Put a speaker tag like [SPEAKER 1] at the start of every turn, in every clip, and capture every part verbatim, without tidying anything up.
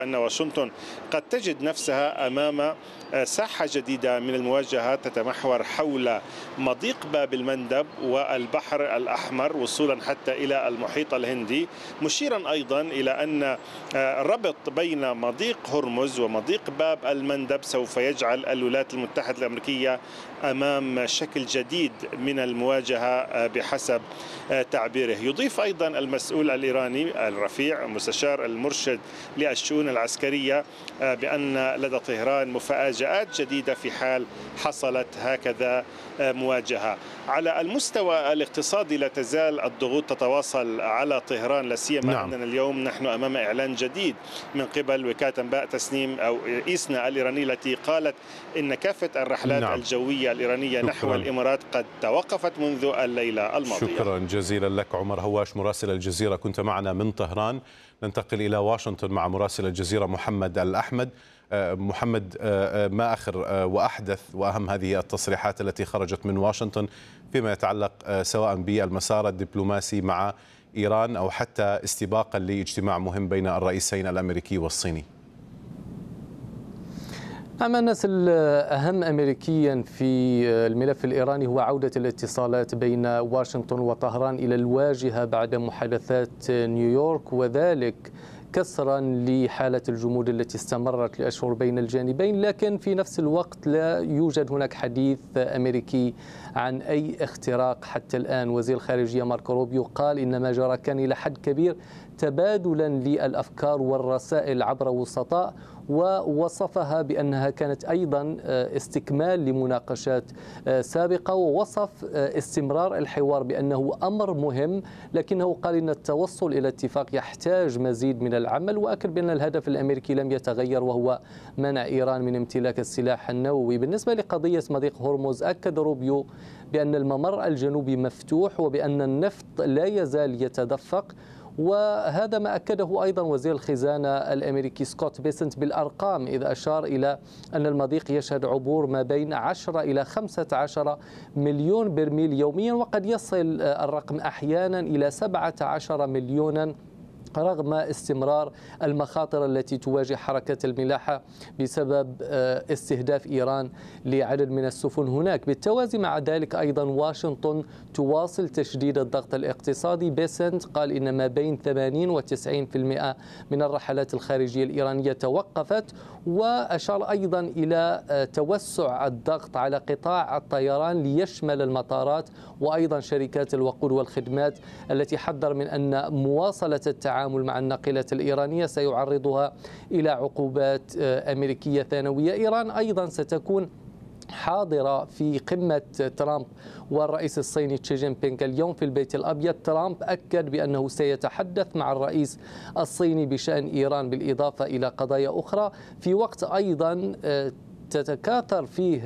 [SPEAKER 1] أن واشنطن قد تجد نفسها أمام ساحة جديدة من المواجهات تتمحور حول مضيق باب المندب والبحر الأحمر وصولا حتى إلى المحيط الهندي، مشيرا أيضا إلى أن الربط بين مضيق هرمز ومضيق باب المندب سوف يجعل الولايات المتحدة الأمريكية أمام شكل جديد من المواجهة بحسب تعبيره. يضيف أيضا المسؤول الإيراني الرفيع مستشار المرشد للشؤون العسكرية بأن لدى طهران مفاجآت جديدة في حال حصلت هكذا مواجهة. على المستوى الاقتصادي لا تزال الضغوط تتواصل على طهران، لا سيما نعم. أننا اليوم نحن أمام إعلان جديد من قبل وكالة أنباء تسنيم أو إيسنا الإيرانية التي قالت إن كافة الرحلات نعم. الجوية الإيرانية شكرا. نحو الإمارات قد توقفت منذ الليلة الماضية.
[SPEAKER 2] شكرا جزيلا لك عمر هواش مراسل الجزيرة، كنت معنا من طهران. ننتقل إلى واشنطن مع مراسل الجزيرة محمد الأحمد. محمد، ما آخر وأحدث وأهم هذه التصريحات التي خرجت من واشنطن فيما يتعلق سواء بالمسار الدبلوماسي مع إيران أو حتى استباقا لاجتماع مهم بين الرئيسين الأمريكي والصيني؟
[SPEAKER 3] أما الناس الأهم أمريكيا في الملف الإيراني هو عودة الاتصالات بين واشنطن وطهران إلى الواجهة بعد محادثات نيويورك، وذلك كسرا لحالة الجمود التي استمرت لأشهر بين الجانبين. لكن في نفس الوقت لا يوجد هناك حديث أمريكي عن أي اختراق حتى الآن. وزير الخارجية ماركو روبيو قال إن ما جرى كان إلى حد كبير تبادلا للأفكار والرسائل عبر وسطاء، ووصفها بأنها كانت أيضا استكمال لمناقشات سابقة، ووصف استمرار الحوار بأنه أمر مهم، لكنه قال إن التوصل إلى اتفاق يحتاج مزيد من العمل، وأكد بأن الهدف الأمريكي لم يتغير وهو منع إيران من امتلاك السلاح النووي. بالنسبة لقضية مضيق هرمز، أكد روبيو بأن الممر الجنوبي مفتوح وبأن النفط لا يزال يتدفق، وهذا ما أكده أيضا وزير الخزانة الأمريكي سكوت بيسنت بالأرقام، إذا أشار إلى أن المضيق يشهد عبور ما بين عشرة إلى خمسة عشر مليون برميل يوميا، وقد يصل الرقم أحيانا إلى سبعة عشر مليونا رغم استمرار المخاطر التي تواجه حركة الملاحة بسبب استهداف إيران لعدد من السفن هناك. بالتوازي مع ذلك أيضا واشنطن تواصل تشديد الضغط الاقتصادي. بيسنت قال إن ما بين ثمانين وتسعين بالمئة من الرحلات الخارجية الإيرانية توقفت، وأشار أيضا إلى توسع الضغط على قطاع الطيران ليشمل المطارات وأيضا شركات الوقود والخدمات، التي حذر من أن مواصلة التعامل مع الناقلات الإيرانية سيعرضها إلى عقوبات أمريكية ثانوية. إيران أيضا ستكون حاضرة في قمة ترامب والرئيس الصيني تشي جين بينغ اليوم في البيت الأبيض. ترامب أكد بأنه سيتحدث مع الرئيس الصيني بشأن إيران بالإضافة إلى قضايا أخرى، في وقت أيضا تتكاثر فيه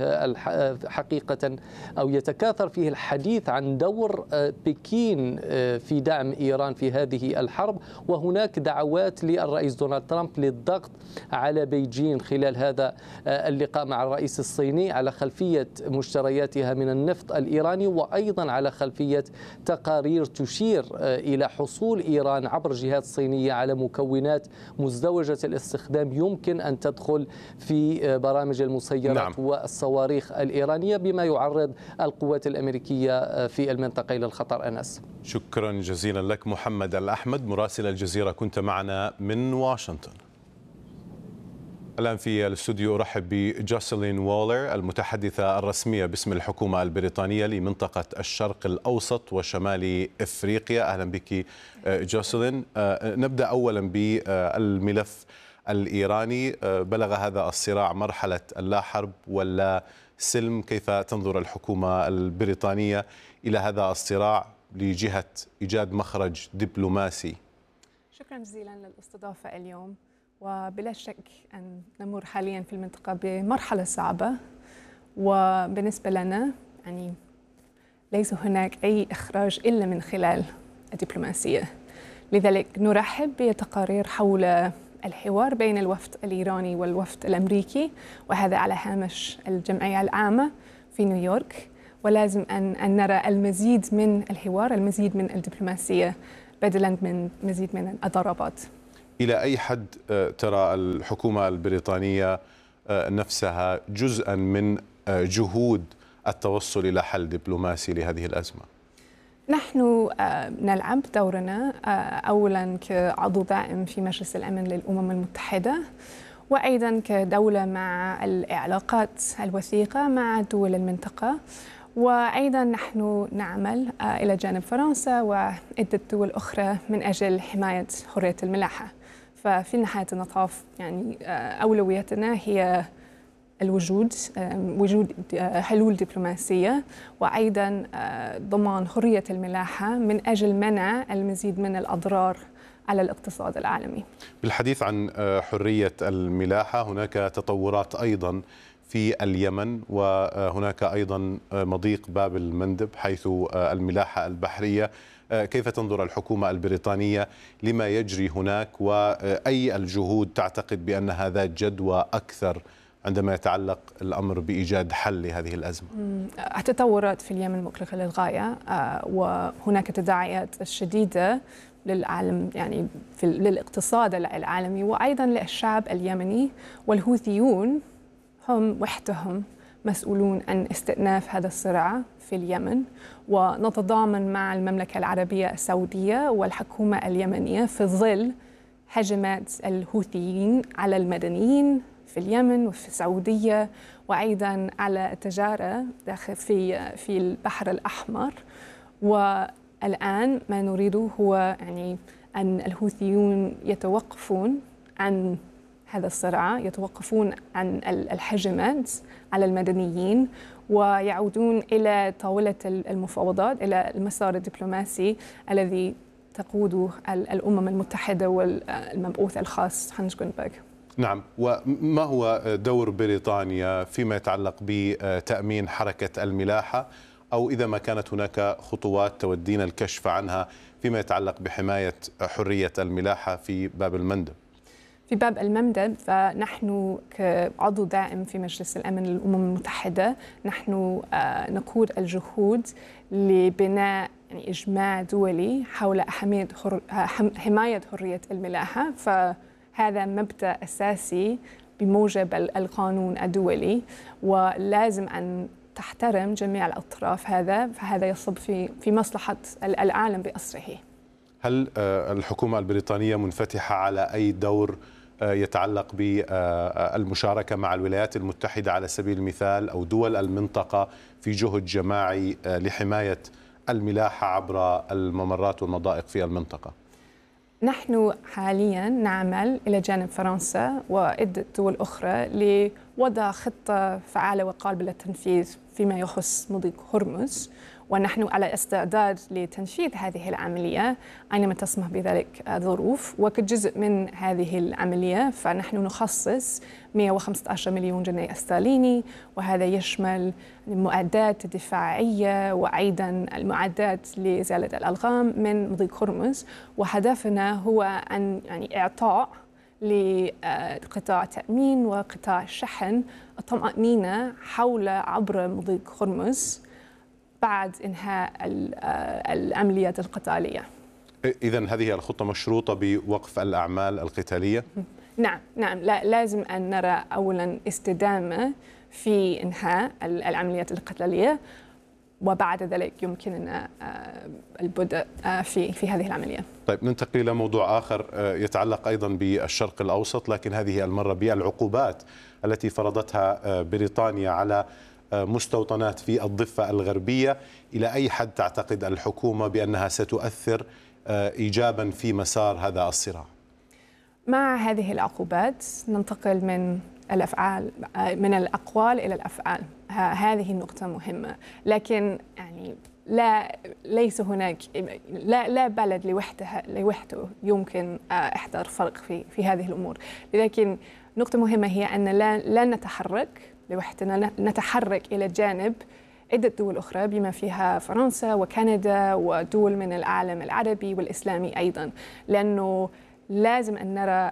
[SPEAKER 3] حقيقة أو يتكاثر فيه الحديث عن دور بكين في دعم إيران في هذه الحرب، وهناك دعوات للرئيس دونالد ترامب للضغط على بيجين خلال هذا اللقاء مع الرئيس الصيني على خلفية مشترياتها من النفط الإيراني، وأيضا على خلفية تقارير تشير إلى حصول إيران عبر جهات صينية على مكونات مزدوجة الاستخدام يمكن أن تدخل في برامج المسيرات نعم. والصواريخ الإيرانية، بما يعرض القوات الأمريكية في المنطقة إلى الخطر. أنس،
[SPEAKER 2] شكرا جزيلا لك محمد الأحمد مراسل الجزيرة، كنت معنا من واشنطن. الآن في الاستوديو أرحب بجوسلين وولر المتحدثة الرسمية باسم الحكومة البريطانية لمنطقة الشرق الأوسط وشمال إفريقيا. أهلا بك جوسلين. نبدأ أولا بالملف الإيراني. بلغ هذا الصراع مرحلة اللا حرب ولا سلم، كيف تنظر الحكومة البريطانية إلى هذا الصراع لجهة إيجاد مخرج دبلوماسي؟
[SPEAKER 4] شكرا جزيلا للاستضافة اليوم. وبلا شك أن نمر حاليا في المنطقة بمرحلة صعبة، وبالنسبة لنا يعني ليس هناك أي إخراج إلا من خلال الدبلوماسية. لذلك نرحب بتقارير حول الحوار بين الوفد الإيراني والوفد الأمريكي، وهذا على هامش الجمعية العامة في نيويورك، ولازم أن أن نرى المزيد من الحوار، المزيد من الدبلوماسية بدلاً من مزيد من الضربات.
[SPEAKER 2] إلى أي حد ترى الحكومة البريطانية نفسها جزءا من جهود التوصل إلى حل دبلوماسي لهذه الأزمة؟
[SPEAKER 4] نحن نلعب دورنا أولا كعضو دائم في مجلس الأمن للأمم المتحدة، وأيضا كدولة مع العلاقات الوثيقة مع دول المنطقة، وأيضا نحن نعمل إلى جانب فرنسا وعدة دول أخرى من أجل حماية حرية الملاحة. ففي نهاية المطاف يعني أولويتنا هي الوجود وجود حلول دبلوماسية، وأيضا ضمان حرية الملاحة من أجل منع المزيد من الأضرار على الاقتصاد العالمي.
[SPEAKER 2] بالحديث عن حرية الملاحة، هناك تطورات أيضا في اليمن، وهناك أيضا مضيق باب المندب حيث الملاحة البحرية. كيف تنظر الحكومة البريطانية لما يجري هناك، وأي الجهود تعتقد بأنها ذات جدوى أكثر عندما يتعلق الأمر بإيجاد حل لهذه الأزمة؟
[SPEAKER 4] التطورات في اليمن مقلقة للغاية، وهناك تداعيات شديدة للعالم يعني في للاقتصاد العالمي وأيضا للشعب اليمني، والهوثيون هم وحدهم مسؤولون عن استئناف هذا الصراع في اليمن، ونتضامن مع المملكة العربية السعودية والحكومة اليمنية في ظل هجمات الهوثيين على المدنيين في اليمن وفي السعودية، وأيضا على التجارة داخل في في البحر الأحمر. والآن ما نريده هو يعني أن الهوثيون يتوقفون عن هذا الصراع، يتوقفون عن الهجمات على المدنيين، ويعودون إلى طاولة المفاوضات، إلى المسار الدبلوماسي الذي تقوده الأمم المتحدة والمبعوث الخاص هانس جرينبرغ.
[SPEAKER 2] نعم، وما هو دور بريطانيا فيما يتعلق بتأمين حركة الملاحة، أو إذا ما كانت هناك خطوات تودينا الكشف عنها فيما يتعلق بحماية حرية الملاحة في باب المندب؟
[SPEAKER 4] في باب المندب فنحن كعضو دائم في مجلس الأمن للأمم المتحدة نحن نقود الجهود لبناء يعني إجماع دولي حول أهمية حماية حرية الملاحة، فهذا مبدأ أساسي بموجب القانون الدولي، ولازم أن تحترم جميع الأطراف هذا، فهذا يصب في في مصلحة العالم بأسره.
[SPEAKER 2] هل الحكومة البريطانية منفتحة على أي دور يتعلق بالمشاركة مع الولايات المتحدة على سبيل المثال أو دول المنطقة في جهد جماعي لحماية الملاحة عبر الممرات والمضائق في المنطقة؟
[SPEAKER 4] نحن حاليا نعمل إلى جانب فرنسا وعدة دول أخرى لوضع خطة فعالة وقابلة للتنفيذ فيما يخص مضيق هرمز، ونحن على استعداد لتنفيذ هذه العملية أينما تسمح بذلك الظروف. وكجزء من هذه العملية فنحن نخصص مئة وخمسة عشر مليون جنيه استرليني، وهذا يشمل المعدات الدفاعية وأيضا المعدات لإزالة الألغام من مضيق هرمز. وهدفنا هو أن يعني إعطاء لقطاع التأمين وقطاع الشحن الطمأنينة حول عبر مضيق هرمز بعد إنهاء العمليات القتالية.
[SPEAKER 2] إذن هذه الخطة مشروطة بوقف الأعمال القتالية؟
[SPEAKER 4] نعم نعم، لا لازم أن نرى أولا استدامة في إنهاء العمليات القتالية، وبعد ذلك يمكننا البدء في في هذه العملية.
[SPEAKER 2] طيب، ننتقل إلى موضوع آخر يتعلق أيضا بالشرق الأوسط، لكن هذه المرة بالعقوبات التي فرضتها بريطانيا على مستوطنات في الضفة الغربية. إلى أي حد تعتقد الحكومة بأنها ستؤثر إيجابا في مسار هذا الصراع؟
[SPEAKER 4] مع هذه العقوبات ننتقل من الأفعال من الأقوال إلى الأفعال. هذه النقطة مهمة، لكن يعني لا ليس هناك لا لا بلد لوحده لوحده يمكن إحضار فرق في في هذه الأمور. لكن نقطة مهمة هي أن لا لا نتحرك لوحدنا، نتحرك إلى جانب عدة دول أخرى بما فيها فرنسا وكندا ودول من العالم العربي والإسلامي أيضا، لأنه لازم أن نرى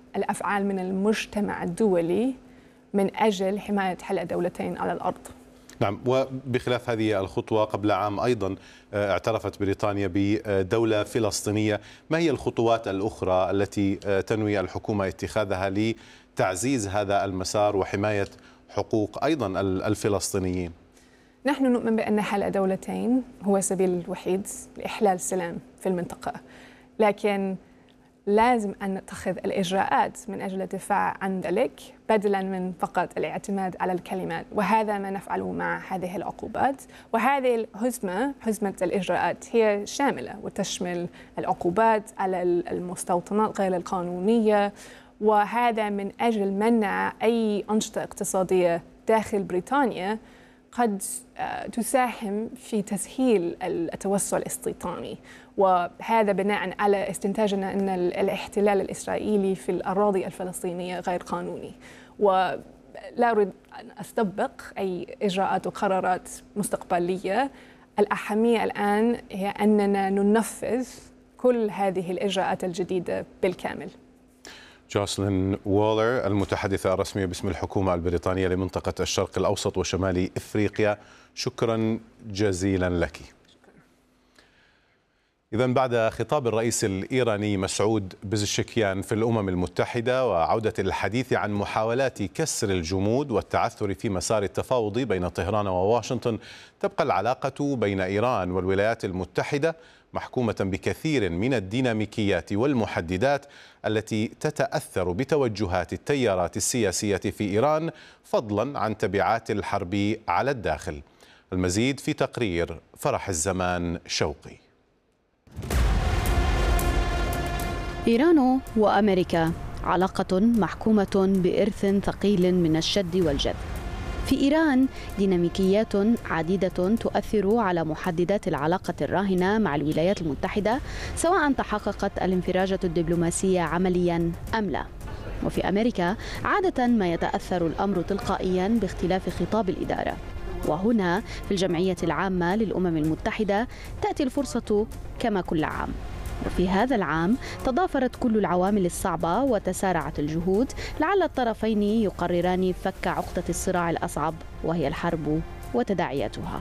[SPEAKER 4] الأفعال من المجتمع الدولي من أجل حماية حل الدولتين على الأرض.
[SPEAKER 2] نعم، وبخلاف هذه الخطوة قبل عام أيضا اعترفت بريطانيا بدولة فلسطينية. ما هي الخطوات الأخرى التي تنوي الحكومة اتخاذها لتعزيز هذا المسار وحماية حقوق أيضا الفلسطينيين؟
[SPEAKER 4] نحن نؤمن بأن حل دولتين هو السبيل الوحيد لإحلال السلام في المنطقة، لكن لازم أن نتخذ الإجراءات من أجل الدفاع عن ذلك بدلاً من فقط الاعتماد على الكلمات، وهذا ما نفعله مع هذه العقوبات. وهذه الهزمة هزمة الإجراءات هي شاملة وتشمل العقوبات على المستوطنات غير القانونية، وهذا من أجل منع أي أنشطة اقتصادية داخل بريطانيا قد تساهم في تسهيل التوسع الاستيطاني، وهذا بناء على استنتاجنا أن الاحتلال الإسرائيلي في الأراضي الفلسطينية غير قانوني. ولا أريد أن أستبق أي إجراءات وقرارات مستقبلية، الأهمية الآن هي أننا ننفذ كل هذه الإجراءات الجديدة بالكامل.
[SPEAKER 2] جوسلين وولر المتحدثة الرسمية باسم الحكومة البريطانية لمنطقة الشرق الأوسط وشمال إفريقيا، شكرا جزيلا لك. إذن بعد خطاب الرئيس الإيراني مسعود بزشكيان في الأمم المتحدة وعودة الحديث عن محاولات كسر الجمود والتعثر في مسار التفاوض بين طهران وواشنطن، تبقى العلاقة بين إيران والولايات المتحدة محكومة بكثير من الديناميكيات والمحددات التي تتأثر بتوجهات التيارات السياسية في إيران، فضلا عن تبعات الحرب على الداخل. المزيد في تقرير فرح الزمان شوقي.
[SPEAKER 5] إيران وأمريكا علاقة محكومة بإرث ثقيل من الشد والجذب. في إيران ديناميكيات عديدة تؤثر على محددات العلاقة الراهنة مع الولايات المتحدة، سواء تحققت الانفراجة الدبلوماسية عمليا أم لا. وفي أمريكا عادة ما يتأثر الأمر تلقائيا باختلاف خطاب الإدارة، وهنا في الجمعية العامة للأمم المتحدة تأتي الفرصة كما كل عام. وفي هذا العام تضافرت كل العوامل الصعبة وتسارعت الجهود لعل الطرفين يقرران فك عقدة الصراع الأصعب، وهي الحرب وتداعياتها.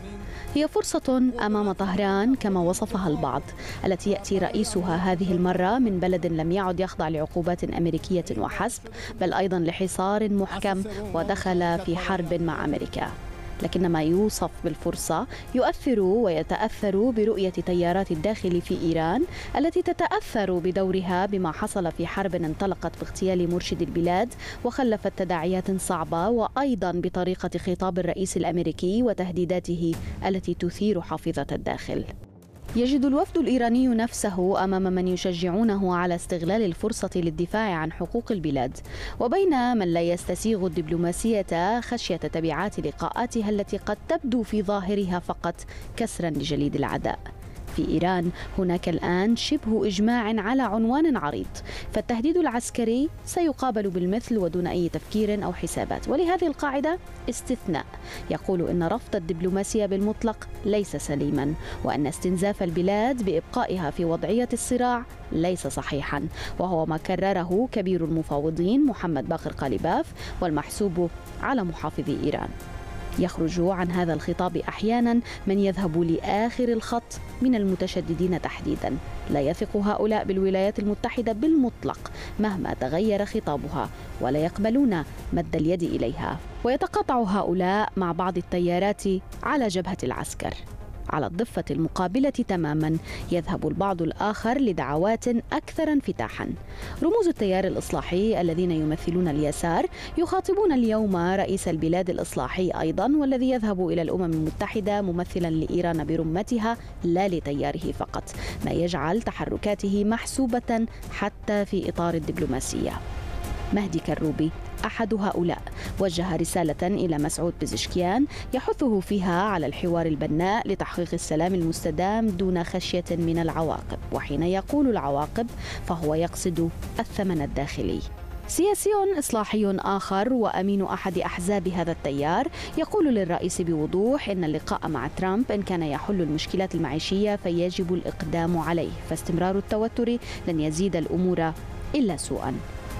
[SPEAKER 5] هي فرصة أمام طهران كما وصفها البعض، التي يأتي رئيسها هذه المرة من بلد لم يعد يخضع لعقوبات أمريكية وحسب، بل أيضا لحصار محكم ودخل في حرب مع أمريكا. لكن ما يوصف بالفرصة يؤثر ويتأثر برؤية تيارات الداخل في إيران، التي تتأثر بدورها بما حصل في حرب انطلقت باغتيال مرشد البلاد وخلفت تداعيات صعبة، وأيضا بطريقة خطاب الرئيس الأمريكي وتهديداته التي تثير حافظة الداخل. يجد الوفد الإيراني نفسه أمام من يشجعونه على استغلال الفرصة للدفاع عن حقوق البلاد، وبين من لا يستسيغ الدبلوماسية خشية تبعات لقاءاتها التي قد تبدو في ظاهرها فقط كسرا لجليد العداء. في إيران هناك الآن شبه إجماع على عنوان عريض، فالتهديد العسكري سيقابل بالمثل ودون أي تفكير أو حسابات، ولهذه القاعدة استثناء يقول إن رفض الدبلوماسية بالمطلق ليس سليما، وأن استنزاف البلاد بإبقائها في وضعية الصراع ليس صحيحا، وهو ما كرره كبير المفاوضين محمد باقر قالباف والمحسوب على محافظي إيران. يخرج عن هذا الخطاب أحيانا من يذهب لآخر الخط من المتشددين تحديدا. لا يثق هؤلاء بالولايات المتحدة بالمطلق مهما تغير خطابها، ولا يقبلون مد اليد إليها، ويتقاطع هؤلاء مع بعض التيارات على جبهة العسكر. على الضفة المقابلة تماما يذهب البعض الآخر لدعوات أكثر انفتاحا. رموز التيار الإصلاحي الذين يمثلون اليسار يخاطبون اليوم رئيس البلاد الإصلاحي أيضا، والذي يذهب إلى الأمم المتحدة ممثلا لإيران برمتها لا لتياره فقط، ما يجعل تحركاته محسوبة حتى في إطار الدبلوماسية. مهدي كروبي أحد هؤلاء وجه رسالة إلى مسعود بزشكيان يحثه فيها على الحوار البناء لتحقيق السلام المستدام دون خشية من العواقب، وحين يقول العواقب فهو يقصد الثمن الداخلي. سياسي إصلاحي آخر وأمين أحد أحزاب هذا التيار يقول للرئيس بوضوح إن اللقاء مع ترامب إن كان يحل المشكلات المعيشية فيجب الإقدام عليه، فاستمرار التوتر لن يزيد الأمور إلا سوءا.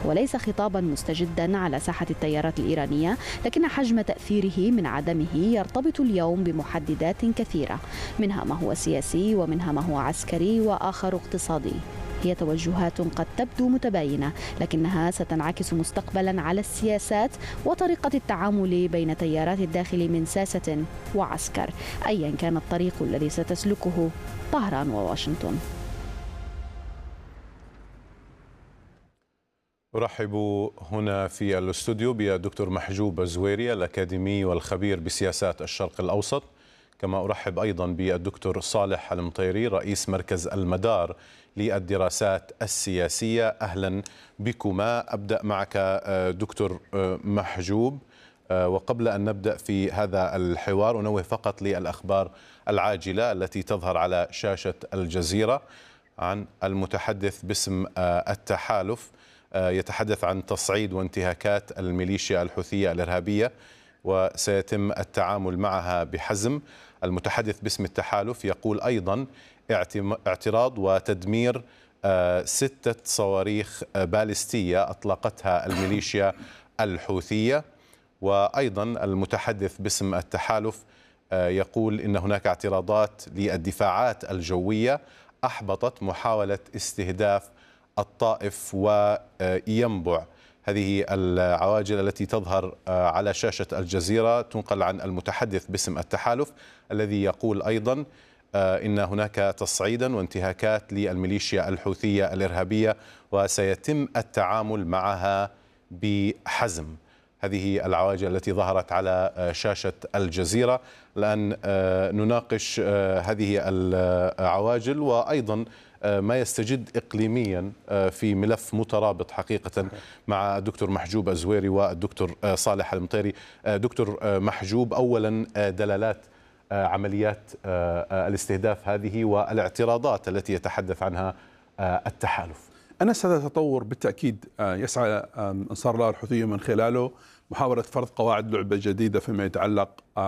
[SPEAKER 5] وليس خطابا مستجدا على ساحة التيارات الإيرانية، لكن حجم تأثيره من عدمه يرتبط اليوم بمحددات كثيرة، منها ما هو سياسي ومنها ما هو عسكري وآخر اقتصادي. هي توجهات قد تبدو متباينة، لكنها ستنعكس مستقبلا على السياسات وطريقة التعامل بين تيارات الداخل من ساسة وعسكر، أيا كان الطريق الذي ستسلكه طهران وواشنطن.
[SPEAKER 2] أرحب هنا في الاستوديو بالدكتور محجوب الزويري الأكاديمي والخبير بسياسات الشرق الأوسط، كما أرحب أيضا بالدكتور صالح المطيري رئيس مركز المدار للدراسات السياسية. أهلا بكما. أبدأ معك دكتور محجوب، وقبل أن نبدأ في هذا الحوار أنوه فقط للأخبار العاجلة التي تظهر على شاشة الجزيرة عن المتحدث باسم التحالف، يتحدث عن تصعيد وانتهاكات الميليشيا الحوثية الإرهابية وسيتم التعامل معها بحزم. المتحدث باسم التحالف يقول أيضا اعتراض وتدمير ستة صواريخ باليستية أطلقتها الميليشيا الحوثية. وأيضا المتحدث باسم التحالف يقول إن هناك اعتراضات للدفاعات الجوية أحبطت محاولة استهداف الطائف وينبع. هذه العواجل التي تظهر على شاشة الجزيرة تنقل عن المتحدث باسم التحالف الذي يقول أيضا إن هناك تصعيدا وانتهاكات للميليشيا الحوثية الإرهابية وسيتم التعامل معها بحزم. هذه العواجل التي ظهرت على شاشة الجزيرة. الآن نناقش هذه العواجل وأيضا ما يستجد إقليميا في ملف مترابط حقيقة مع الدكتور محجوب الزويري والدكتور صالح المطيري. دكتور محجوب، أولا دلالات عمليات الاستهداف هذه والاعتراضات التي يتحدث عنها التحالف.
[SPEAKER 6] أنس، هذا تطور بالتأكيد يسعى أنصار الله الحوثية من خلاله محاولة فرض قواعد لعبة جديدة فيما يتعلق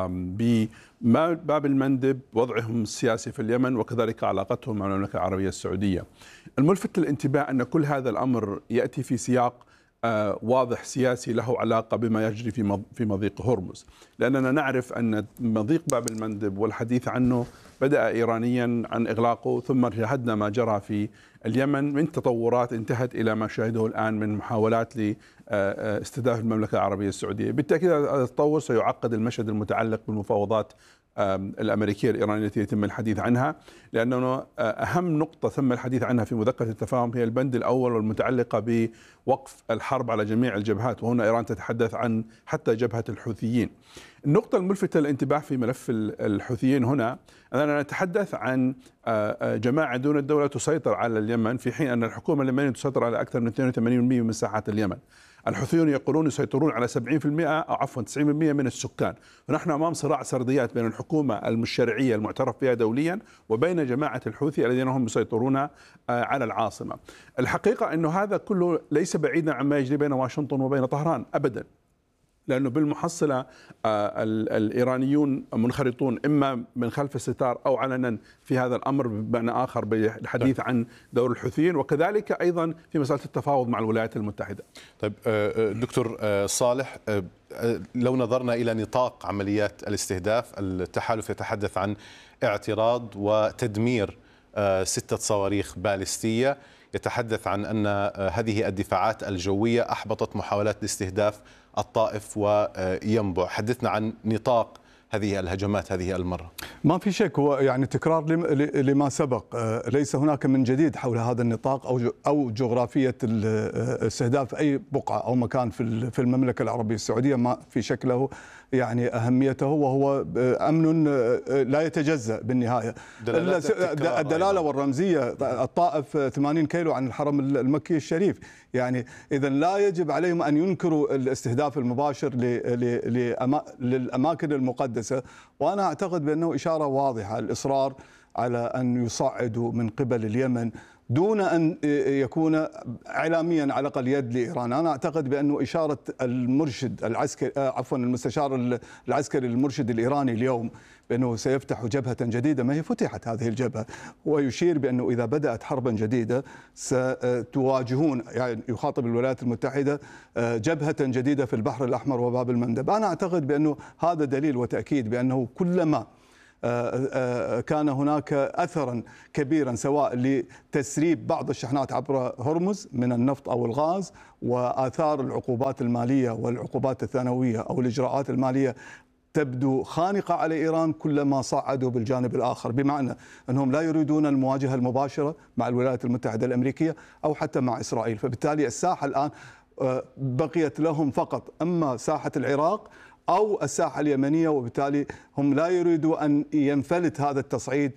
[SPEAKER 6] بباب المندب، وضعهم السياسي في اليمن، وكذلك علاقتهم مع المملكة العربية السعودية. الملفت للانتباه أن كل هذا الأمر يأتي في سياق واضح سياسي له علاقة بما يجري في مضيق هرمز، لأننا نعرف أن مضيق باب المندب والحديث عنه بدأ إيرانيا عن إغلاقه، ثم شاهدنا ما جرى في اليمن من تطورات انتهت إلى ما شاهده الآن من محاولات لاستهداف المملكة العربية السعودية. بالتأكيد هذا التطور سيعقد المشهد المتعلق بالمفاوضات الأمريكية الإيرانية التي يتم الحديث عنها، لأنه أهم نقطة تم الحديث عنها في مذكرة التفاهم هي البند الأول والمتعلقة بوقف الحرب على جميع الجبهات، وهنا إيران تتحدث عن حتى جبهة الحوثيين. النقطة الملفتة للانتباه في ملف الحوثيين هنا أننا نتحدث عن جماعة دون الدولة تسيطر على اليمن، في حين أن الحكومة اليمنية تسيطر على أكثر من اثنين وثمانين بالمئة من مساحات اليمن. الحوثيون يقولون يسيطرون على سبعين بالمئة أو عفوا تسعين بالمئة من السكان، ونحن أمام صراع سرديات بين الحكومة الشرعية المعترف بها دوليا وبين جماعة الحوثي الذين هم يسيطرون على العاصمة. الحقيقة أنه هذا كله ليس بعيدا عما يجري بين واشنطن وبين طهران أبدا، لأنه بالمحصلة الإيرانيون منخرطون إما من خلف الستار أو علنا في هذا الأمر، بمعنى آخر بالحديث عن دور الحوثيين، وكذلك أيضا في مسألة التفاوض مع الولايات المتحدة.
[SPEAKER 2] طيب دكتور صالح، لو نظرنا إلى نطاق عمليات الاستهداف، التحالف يتحدث عن اعتراض وتدمير ستة صواريخ باليستية، يتحدث عن أن هذه الدفاعات الجوية أحبطت محاولات لاستهداف الطائف وينبع. حدثنا عن نطاق هذه الهجمات هذه المرة.
[SPEAKER 7] ما في شك، هو يعني تكرار لما سبق، ليس هناك من جديد حول هذا النطاق أو أو جغرافية استهداف أي بقعة أو مكان في في المملكة العربية السعودية. ما في شك له يعني أهميته، وهو أمن لا يتجزأ بالنهاية. الدلالة والرمزية، الطائف ثمانين كيلو عن الحرم المكي الشريف، يعني إذا لا يجب عليهم أن ينكروا الاستهداف المباشر للأماكن المقدسة. وأنا أعتقد بأنه إشارة واضحة، الإصرار على أن يصعدوا من قبل اليمن دون أن يكون إعلاميا على الأقل يد لإيران. أنا أعتقد بأنه إشارة المرشد العسكري عفوا المستشار العسكري المرشد الإيراني اليوم بأنه سيفتح جبهة جديدة، ما هي فتحت هذه الجبهة، ويشير بأنه إذا بدأت حربا جديدة ستواجهون، يعني يخاطب الولايات المتحدة، جبهة جديدة في البحر الأحمر وباب المندب. أنا أعتقد بأنه هذا دليل وتأكيد بأنه كلما كان هناك أثرا كبيرا سواء لتسريب بعض الشحنات عبر هرمز من النفط أو الغاز، وآثار العقوبات المالية والعقوبات الثانوية أو الإجراءات المالية تبدو خانقة على إيران، كلما صعدوا بالجانب الآخر، بمعنى أنهم لا يريدون المواجهة المباشرة مع الولايات المتحدة الأمريكية أو حتى مع إسرائيل. فبالتالي الساحة الآن بقيت لهم فقط إما ساحة العراق أو الساحة اليمنية، وبالتالي هم لا يريدوا أن ينفلت هذا التصعيد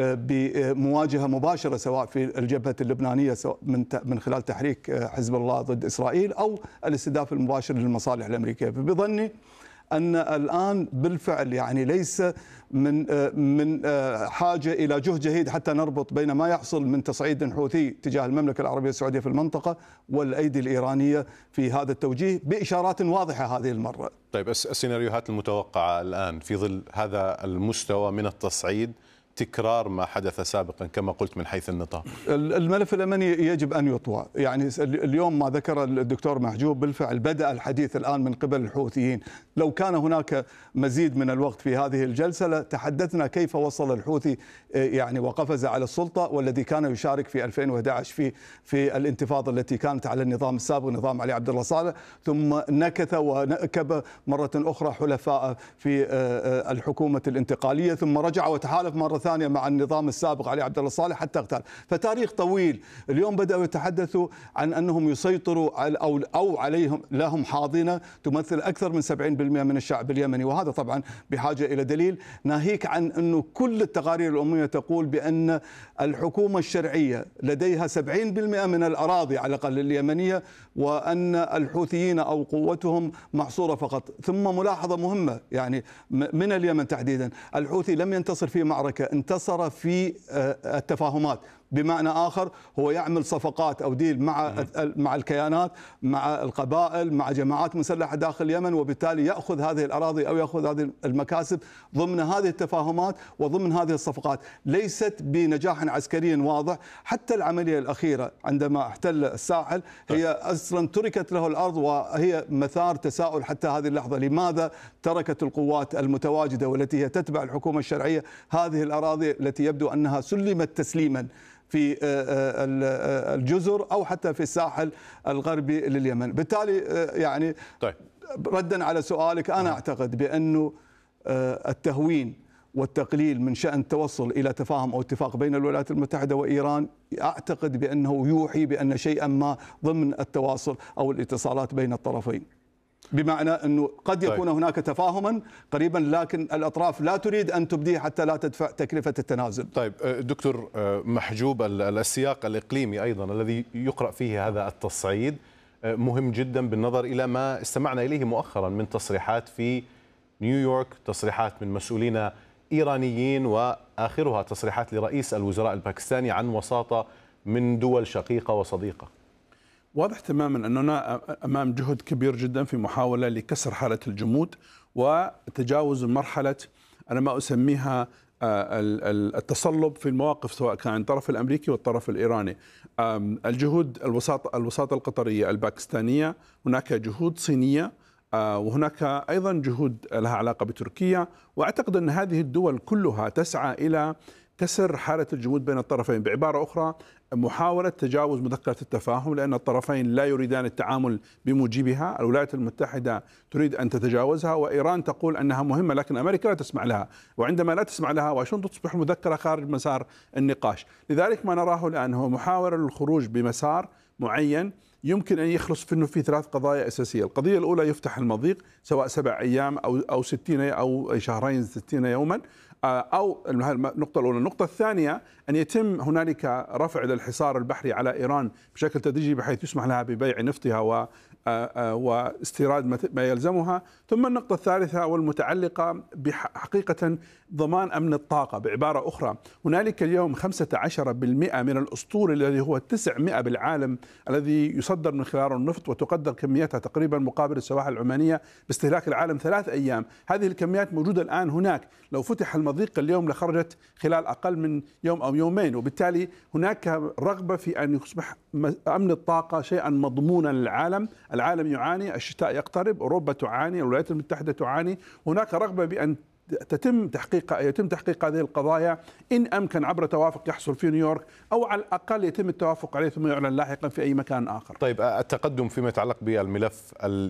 [SPEAKER 7] بمواجهة مباشرة سواء في الجبهة اللبنانية من من خلال تحريك حزب الله ضد إسرائيل أو الاستهداف المباشر للمصالح الأمريكية. فبظني أن الآن بالفعل يعني ليس من من حاجة إلى جهد جهيد حتى نربط بين ما يحصل من تصعيد حوثي تجاه المملكة العربية السعودية في المنطقة والأيدي الإيرانية في هذا التوجيه بإشارات واضحة هذه المرة.
[SPEAKER 2] طيب السيناريوهات المتوقعة الآن في ظل هذا المستوى من التصعيد، تكرار ما حدث سابقا كما قلت من حيث النطاق؟
[SPEAKER 7] الملف اليمني يجب أن يطوى. يعني اليوم ما ذكر الدكتور محجوب بالفعل بدأ الحديث الآن من قبل الحوثيين. لو كان هناك مزيد من الوقت في هذه الجلسة لتحدثنا كيف وصل الحوثي يعني وقفز على السلطة، والذي كان يشارك في ألفين وأحد عشر في في الانتفاضة التي كانت على النظام السابق نظام علي عبد الله صالح، ثم نكث ونكب مرة أخرى حلفاء في الحكومة الانتقالية، ثم رجع وتحالف مرة ثانية مع النظام السابق علي عبد الله صالح حتى اغتال. فتاريخ طويل. اليوم بدأوا يتحدثوا عن أنهم يسيطروا على أو أو عليهم لهم حاضنة تمثل أكثر من سبعين بالمئة من الشعب اليمني، وهذا طبعا بحاجة إلى دليل، ناهيك عن أنه كل التقارير الأممية تقول بأن الحكومة الشرعية لديها سبعين بالمئة من الأراضي على الأقل اليمنية، وأن الحوثيين أو قوتهم محصورة فقط. ثم ملاحظة مهمة يعني من اليمن تحديدا، الحوثي لم ينتصر في معركة، انتصر في التفاهمات. بمعنى آخر هو يعمل صفقات أو ديل مع مع الكيانات، مع القبائل، مع جماعات مسلحة داخل اليمن، وبالتالي يأخذ هذه الأراضي أو يأخذ هذه المكاسب ضمن هذه التفاهمات وضمن هذه الصفقات. ليست بنجاح عسكري واضح. حتى العملية الأخيرة عندما احتل الساحل هي أصلا تركت له الأرض، وهي مثار تساؤل حتى هذه اللحظة، لماذا تركت القوات المتواجدة والتي هي تتبع الحكومة الشرعية هذه الأراضي التي يبدو أنها سلمت تسليما في الجزر أو حتى في الساحل الغربي لليمن. بالتالي يعني طيب. ردا على سؤالك، أنا أعتقد بأنه التهوين والتقليل من شأن التوصل إلى تفاهم أو اتفاق بين الولايات المتحدة وإيران، أعتقد بأنه يوحي بأن شيئا ما ضمن التواصل أو الاتصالات بين الطرفين، بمعنى أنه قد يكون طيب. هناك تفاهما قريبا، لكن الأطراف لا تريد أن تبديه حتى لا تدفع تكلفة التنازل.
[SPEAKER 2] طيب دكتور محجوب، السياق الإقليمي أيضا الذي يقرأ فيه هذا التصعيد مهم جدا بالنظر إلى ما استمعنا إليه مؤخرا من تصريحات في نيويورك، تصريحات من مسؤولين إيرانيين، وآخرها تصريحات لرئيس الوزراء الباكستاني عن وساطة من دول شقيقة وصديقة.
[SPEAKER 6] واضح تماما أننا أمام جهد كبير جدا في محاولة لكسر حالة الجمود وتجاوز مرحلة أنا ما أسميها التصلب في المواقف، سواء كان الطرف الأمريكي والطرف الإيراني. الجهود الوساطة الوساطة القطرية الباكستانية، هناك جهود صينية، وهناك أيضا جهود لها علاقة بتركيا، وأعتقد أن هذه الدول كلها تسعى إلى كسر حالة الجمود بين الطرفين. بعبارة أخرى محاولة تجاوز مذكرة التفاهم، لأن الطرفين لا يريدان التعامل بموجبها. الولايات المتحدة تريد أن تتجاوزها، وإيران تقول أنها مهمة، لكن أمريكا لا تسمع لها، وعندما لا تسمع لها واشنطن تصبح المذكرة خارج مسار النقاش. لذلك ما نراه الآن هو محاولة للخروج بمسار معين يمكن أن يخلص فيه في ثلاث قضايا أساسية. القضية الأولى يفتح المضيق، سواء سبع أيام أو أو ستين أو شهرين ستين يوما، أو النقطة الأولى. النقطة الثانية أن يتم هنالك رفع الحصار البحري على إيران بشكل تدريجي، بحيث يسمح لها ببيع نفطها واستيراد ما يلزمها. ثم النقطة الثالثة والمتعلقة بحقيقة ضمان أمن الطاقة. بعبارة أخرى، هنالك اليوم خمسة عشر بالمئة من الأسطول الذي هو تسعمئة بالعالم الذي يصدر من خلاله النفط، وتقدر كميتها تقريبا مقابل السواحل العمانية باستهلاك العالم ثلاث أيام. هذه الكميات موجودة الآن هناك، لو فتح المضيق اليوم لخرجت خلال أقل من يوم أو يومين. وبالتالي هناك رغبة في أن يصبح أمن الطاقة شيئا مضمونا للعالم. العالم يعاني، الشتاء يقترب، أوروبا تعاني، الولايات المتحدة تعاني. هناك رغبة بأن تتم تحقيق يتم تحقيق هذه القضايا إن أمكن عبر توافق يحصل في نيويورك، أو على الأقل يتم التوافق عليه ثم يعلن لاحقا في أي مكان آخر.
[SPEAKER 2] طيب، التقدم فيما يتعلق بالملف